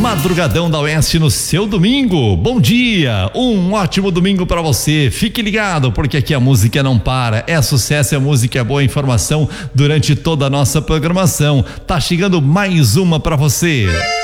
Madrugadão da Oeste no seu domingo. Bom dia, um ótimo domingo pra você. Fique ligado, porque aqui a música não para. É sucesso, é música, é boa informação durante toda a nossa programação. Tá chegando mais uma pra você.